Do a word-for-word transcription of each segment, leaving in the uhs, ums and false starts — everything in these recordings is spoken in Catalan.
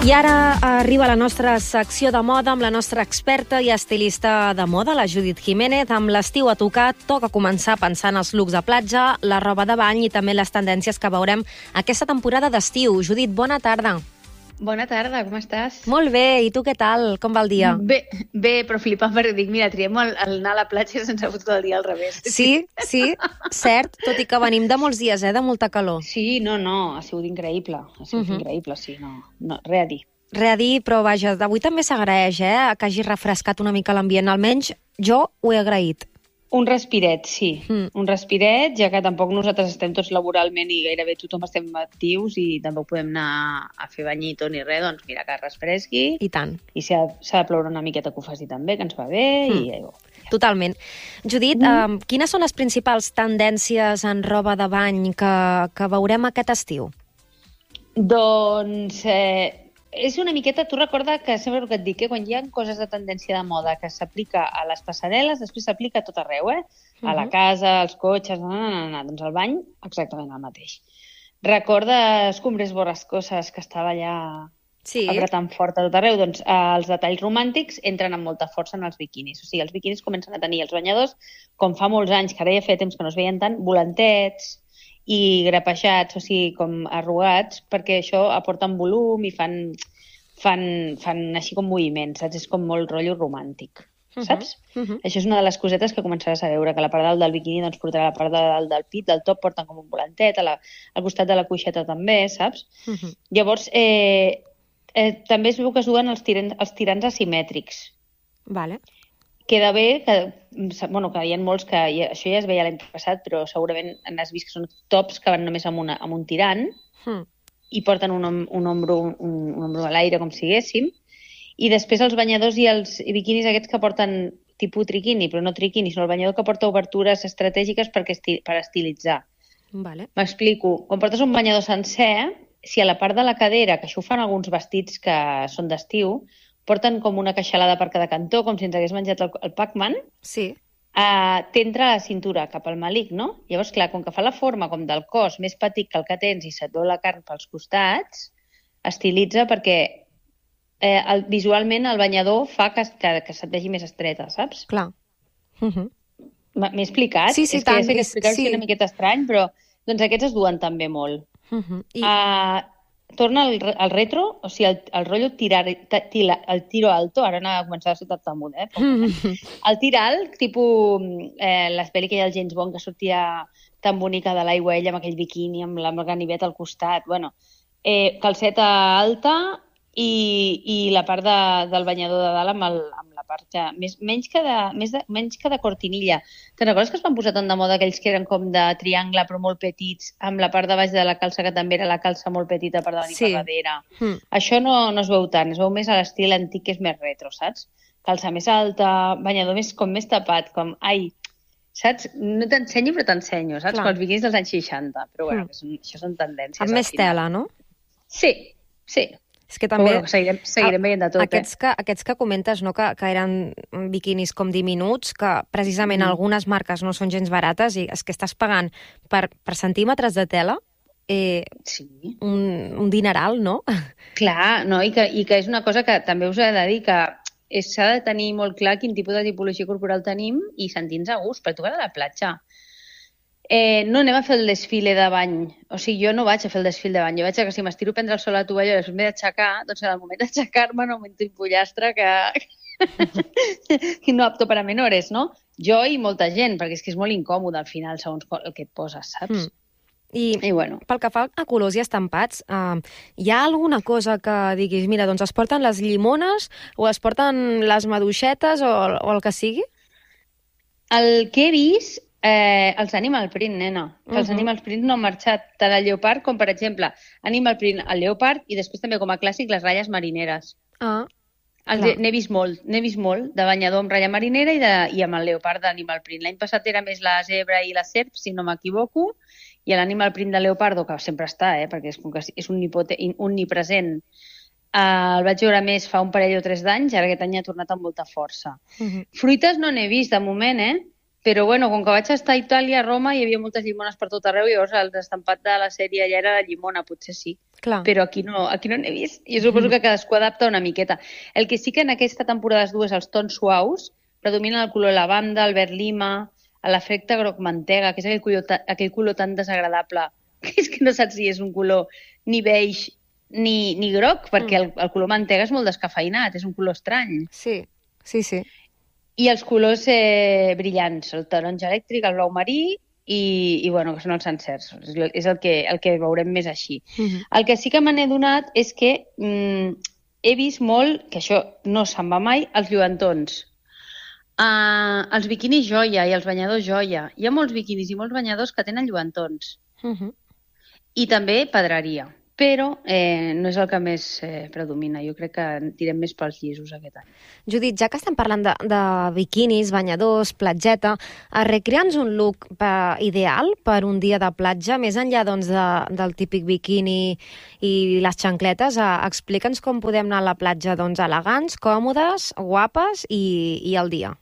I ara arriba la nostra secció de moda amb la nostra experta i estilista de moda, la Judit Jiménez. Amb l'estiu a tocar, toca començar pensant els looks de platja, la roba de bany i també les tendències que veurem aquesta temporada d'estiu. Judit, bona tarda. Bona tarda, com estàs? Molt bé, i tu què tal? Com va el dia? Bé, bé, però flipant perquè dic, mira, triem el, el anar a la platja sense fot tot el dia al revés. Sí, sí, cert, tot i que venim de molts dies, eh, de molta calor. Sí, no, no, ha sigut increïble, ha sigut uh-huh. increïble, sí, no, no, res a dir. Res a dir, però vaja, d'avui també s'agraeix, eh, que hagi refrescat una mica l'ambient, almenys jo ho he agraït. Un respiret, sí, mm. un respiret, ja que tampoc nosaltres estem tots laboralment i gairebé tothom estem actius i tampoc podem anar a fer banyito ni res, doncs mira, que refresqui. I tant. I si ha, s'ha de ploure una miqueta que ho faci també, que ens va bé, mm. i ja. Totalment. Judit, mm. eh, quines són les principals tendències en roba de bany que, que veurem aquest estiu? Doncs... Eh, és una miqueta, tu recorda que sempre el que et dic, que quan hi ha coses de tendència de moda que s'aplica a les passarel·les, després s'aplica a tot arreu, eh? A la casa, als cotxes, no, no, no, no. Doncs al bany, exactament el mateix. Recorda Escombres Borrascoses, que estava allà sí. apretant fort a tot arreu? Doncs eh, els detalls romàntics entren amb molta força en els biquinis. O sigui, els biquinis comencen a tenir els banyadors, com fa molts anys, que ara ja feia temps que no es veien tant, volantets i grapejats, o sigui, com arrugats, perquè això aporten volum i fan, fan, fan així com moviments, saps? És com molt rotllo romàntic, saps? Uh-huh. Uh-huh. Això és una de les cosetes que començaràs a veure, que la part de dalt del biquini doncs, portarà la part de dalt del pit, del top porten com un volantet, a la, al costat de la cuixeta també, saps? Uh-huh. Llavors, eh, eh, també es veu que es duen els, tiren, els tirants asimètrics. Vale. Queda bé que, bueno, que hi ha molts que, ja, això ja es veia l'any passat, però segurament has vist que són tops que van només amb, una, amb un tirant mm. i porten un, un, ombro, un, un ombro a l'aire, com siguéssim, i després els banyadors i els biquinis aquests que porten tipus triquini, però no triquini, sinó el banyador que porta obertures estratègiques perquè esti, per estilitzar. Vale. M'explico. Quan portes un banyador sencer, si a la part de la cadera, que això ho fan alguns vestits que són d'estiu, porten com una queixalada per cada cantó, com si ens hagués menjat el, el Pac-Man, sí. uh, t'entra la cintura cap al malic, no? Llavors, clar, com que fa la forma com del cos més petit que el que tens i se't veu la carn pels costats, estilitza perquè eh, el, visualment el banyador fa que, que, que se't vegi més estreta, saps? Clar. Uh-huh. M'he explicat? Sí, sí, és tant. Que ja sé que explicar-ho sí. és una miqueta estrany, però doncs aquests es duen també molt. Uh-huh. I... Uh, torna al, al retro, o sigui, el, el rotllo tirar, tira, el tiro alto, ara anava a començar a sortir tamunt, eh? El tir alt, tipus eh, les pel·li que hi ha al James Bond, que sortia tan bonica de l'aigua ella amb aquell biquini, amb la ganivet al costat, bueno, eh, calceta alta i, i la part de, del banyador de dalt amb, el, amb la part ja, més, menys, que de, més de, menys que de cortinilla. Te'n recordes que es van posar tant de moda aquells que eren com de triangle però molt petits, amb la part de baix de la calça que també era la calça molt petita per davant i sí. per darrere? Mm. Això no, no es veu tant, es veu més a l'estil antic que és més retro, saps? Calça més alta, banyador més, com més tapat, com, ai, saps? No t'ensenyo però t'ensenyo, saps? Com els biquinis dels anys seixanta, però bueno, mm. són, això són tendències. Amb més tela, no? Sí, sí. És que també... Bueno, seguirem, seguirem veient de tot, aquests eh? Que, aquests que comentes, no, que, que eren biquinis com diminuts, que precisament mm. algunes marques no són gens barates i és que estàs pagant per, per centímetres de tela eh, sí. un, un dineral, no? Clar, no? I, que, i que és una cosa que també us he de dir que s'ha de tenir molt clar quin tipus de tipologia corporal tenim i sentir-nos a gust, perquè tu vas a la platja. Eh, no anem a fer el desfile de bany. O sigui, jo no vaig a fer el desfile de bany. Jo vaig a que si m'estiro a prendre el sol a la tovalla i després m'he d'aixecar, doncs en el moment d'aixecar-me no augmento un pollastre que... no apto per a menores, no? Jo i molta gent, perquè és que és molt incòmode al final, segons el que et poses, saps? Mm. I, I bueno. Pel que fa a colors i estampats, uh, hi ha alguna cosa que diguis, mira, doncs es porten les llimones o es porten les maduixetes o, o el que sigui? El que he vist Eh, els Animal Print, nena. Que els uh -huh. Animal Print no han marxat tant al lleopard com, per exemple, Animal Print al lleopard i després també com a clàssic les ratlles marineres. Ah, N'he vist molt, n'he vist molt de banyador amb ratlla marinera i, de, i amb el lleopard d'Animal Print. L'any passat era més la zebra i la serp, si no m'equivoco, i l'Animal Print de leopardo, que sempre està, eh, perquè és, com que és omnipresent, eh, el vaig veure més fa un parell o tres d'anys, ara aquest any ha tornat amb molta força. Uh -huh. Fruites no n'he vist de moment, eh? Però, bueno, com que vaig estar a Itàlia, a Roma, hi havia moltes llimones per tot arreu, i llavors el estampat de la sèrie allà era la llimona, potser sí. Clar. Però aquí no aquí no n'he vist. I suposo que cadascú adapta una miqueta. El que sí que en aquesta temporada les dues, els tons suaus, predominen el color lavanda, el verd lima, l'efecte groc mantega, que és aquell color, aquell color tan desagradable, que és que no saps si és un color ni beix ni, ni groc, perquè el, el color mantega és molt descafeïnat, és un color estrany. Sí, sí, sí. I els colors eh, brillants, el taronja elèctric, el blau marí i, i bueno, que són els encers. És el que, el que veurem més així. Uh-huh. El que sí que me n'he donat és que mm, he vist molt, que això no se'n va mai, els lluentons. Uh, els biquinis joia i els banyadors joia. Hi ha molts biquinis i molts banyadors que tenen lluentons. Uh-huh. I també pedreria. Però eh, no és el que més eh, predomina. Jo crec que tirem més pels llisos aquest any. Judit, ja que estem parlant de, de biquinis, banyadors, platgeta, recrea'ns un look per, ideal per un dia de platja, més enllà doncs, de, del típic biquini i les xancletes. Eh, explica'ns com podem anar a la platja doncs, elegants, còmodes, guapes i, i al dia.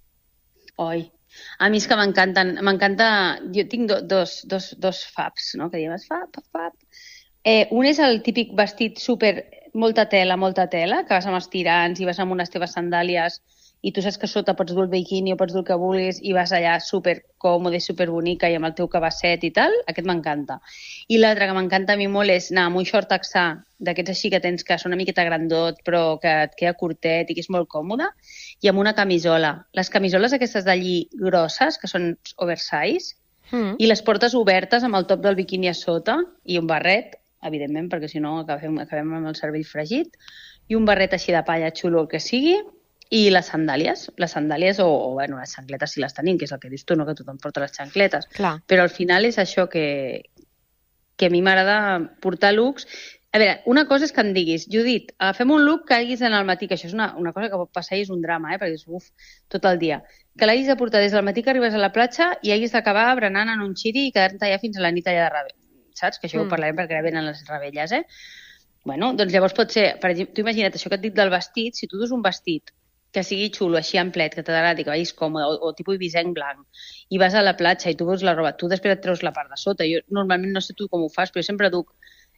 Oi, a mi és que m'encanten. M'encanta... Jo tinc do, dos, dos, dos faps, no? Que diem fap, fap. Eh, un és el típic vestit super, molta tela, molta tela, que vas amb els tirants i vas amb unes teves sandàlies i tu saps que sota pots dur el biquini o pots dur el que vulguis i vas allà super còmode, super bonica i amb el teu cabasset i tal. Aquest m'encanta. I l'altre que m'encanta a mi molt és anar amb un short texà, d'aquests així que tens que són una miqueta grandot però que et queda curtet i que és molt còmode, i amb una camisola. Les camisoles aquestes d'allí grosses, que són oversize, mm. i les portes obertes amb el top del biquini a sota i un barret, evidentment, perquè si no acabem, acabem amb el cervell fregit, i un barret així de palla xulo, el que sigui, i les sandàlies, les sandàlies o, o bueno, les xancletes si les tenim, que és el que dius tu, no? Que tothom porta les xancletes. Clar. Però al final és això que, que a mi m'agrada portar looks. A veure, una cosa és que em diguis, Judit, fem un look que hagis d'anar al matí, que això és una, una cosa que pot passar i és un drama, eh? Perquè és uf, tot el dia. Que l'hagis de portar des del matí que arribes a la platja i hagis d'acabar berenant en un xiri i quedar-te allà fins a la nit allà de rebel. Saps? Que això mm. ho parlarem perquè ara venen les rebelles, eh? Bueno, doncs llavors pot ser, per exemple, tu imagina't això que et dic del vestit, si tu dus un vestit que sigui xulo, així amplet, que t'agradi, que vagis còmode, o, o tipus ibisenc blanc, i vas a la platja i tu veus la roba, tu després et treus la part de sota. Jo normalment no sé tu com ho fas, però jo sempre duc,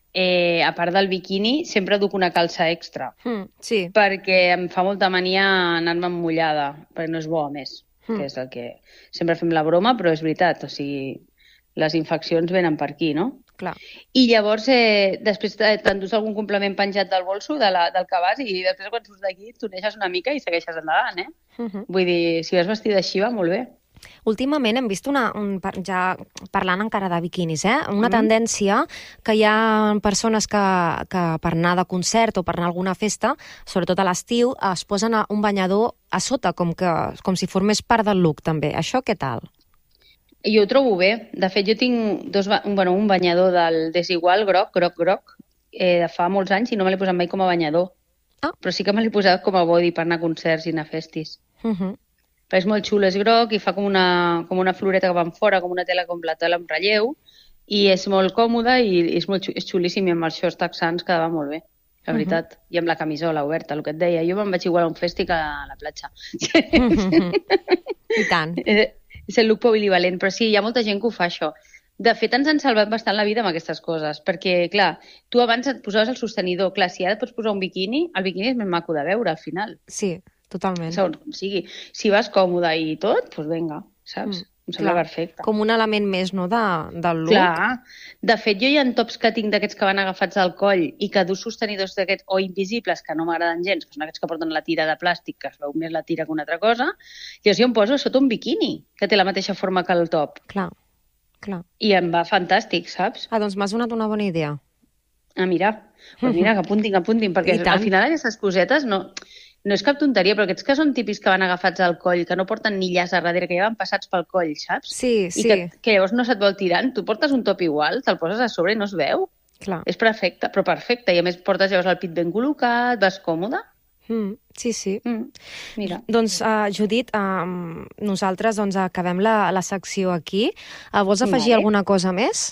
eh, a part del biquini, sempre duc una calça extra. Mm, sí. Perquè em fa molta mania anar-me mullada, perquè no és bo, a més, mm. que és el que... Sempre fem la broma, però és veritat, o sigui, les infeccions venen per aquí, no? Clar. I llavors, eh, després t'endús algun complement penjat del bolso, de la, del que vas, i després quan surts d'aquí t'uneixes una mica i segueixes endavant, eh? Uh-huh. Vull dir, si vas vestida així va molt bé. Últimament hem vist una, un, ja parlant encara de biquinis, eh? una mm. tendència que hi ha persones que, que per anar de concert o per anar a alguna festa, sobretot a l'estiu, es posen un banyador a sota, com, que, com si formés part del look també. Això què tal? Jo ho trobo bé. De fet, jo tinc dos, un, bueno, un banyador del Desigual groc, groc, groc, eh, de fa molts anys i no me l'he posat mai com a banyador. Ah. Però sí que me l'he posat com a body per anar a concerts i anar a festis. Uh-huh. Però és molt xulo, és groc i fa com una, com una floreta que va en fora, com una tela com la tela amb relleu, i és molt còmode i és, molt, és xulíssim, i amb els shorts texans quedava molt bé, la veritat. Uh-huh. I amb la camisola oberta, el que et deia. Jo me'n vaig igual a un festi que a la platja. Uh-huh. I tant. És el look polivalent, però sí, hi ha molta gent que ho fa, això. De fet, ens han salvat bastant la vida amb aquestes coses, perquè, clar, tu abans et posaves el sostenidor, clar, si ara et pots posar un biquini, el biquini és més maco de veure, al final. Sí, totalment. Segons com sigui. Si vas còmode i tot, doncs vinga, saps? Mm. Em sembla clar, perfecte. Com un element més, no?, de, del look. Clar. De fet, jo hi ha tops que tinc d'aquests que van agafats al coll i que dus sostenidors d'aquests o invisibles, que no m'agraden gens, que són aquests que porten la tira de plàstic, que es veu més la tira que una altra cosa, i jo em poso sota un biquini, que té la mateixa forma que el top. Clar, clar. I em va fantàstic, saps? Ah, doncs m'has donat una bona idea. Ah, mira. Pues mira, que apuntin, que apuntin, perquè al final aquestes cosetes no... No és cap tonteria, però aquests que són típics que van agafats al coll, que no porten ni llaç a darrere, que ja van passats pel coll, saps? Sí, sí. I que, que llavors no se't vol tirant. Tu portes un top igual, te'l poses a sobre i no es veu. Clar. És perfecte, però perfecte. I a més portes llavors el pit ben col·locat, vas còmode. Mm, sí, sí. Mm, mira. Doncs, uh, Judit, uh, nosaltres doncs, acabem la, la secció aquí. Uh, vols afegir vale. alguna cosa més?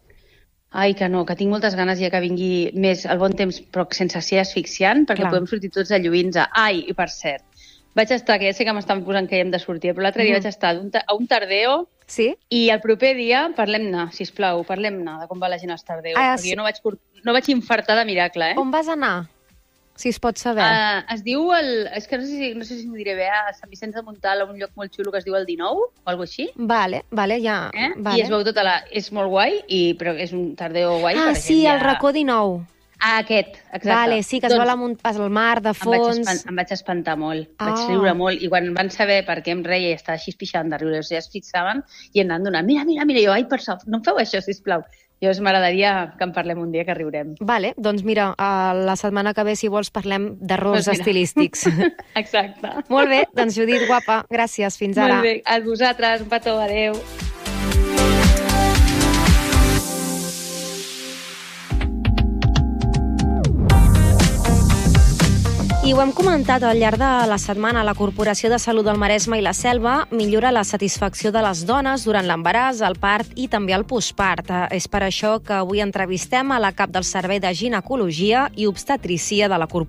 Ai, que no, que tinc moltes ganes ja que vingui més el bon temps, però sense ser asfixiant, perquè Clar. podem sortir tots de lluïns a... Ai, i per cert, vaig estar, que ja sé que m'estan posant que hi hem de sortir, però l'altre dia Mm. vaig estar un ta- a un tardeo Sí? i el proper dia parlem-ne, sisplau, parlem-ne de com va la gent als tardeos, Ah, perquè sí. jo no vaig, cur- no vaig infartar de miracle, eh? On vas anar? Si es pot saber. Uh, es diu el... És que no sé si, no sé si m'ho diré bé, a Sant Vicenç de Montalt, a un lloc molt xulo que es diu el dinou, o alguna així. Vale, vale, ja... Eh? Vale. I es veu tota la... És molt guai, i... però és un tardeo guai. Ah, per sí, gent ja... el racó dinou. Ah, aquest, exacte. Vale, sí, que es doncs, vol amunt al mar, de em vaig, fons... espan em vaig espantar molt, Ah. vaig riure molt, i quan van saber per què em reia i estava així pixant de riure, ja es fixaven i em anaven donant, mira, mira, mira, i jo, ai, per sort, no em feu això, sisplau. Jo m'agradaria que en parlem un dia, que riurem. Vale, doncs mira, uh, la setmana que ve, si vols, parlem d'errors Doncs mira. estilístics. Exacte. Molt bé, doncs Judit, guapa, gràcies, fins ara. Molt bé, a vosaltres, un petó, adeu. I ho hem comentat al llarg de la setmana, la Corporació de Salut del Maresme i la Selva millora la satisfacció de les dones durant l'embaràs, el part i també el postpart. És per això que avui entrevistem a la cap del Servei de Ginecologia i Obstetrícia de la Corporació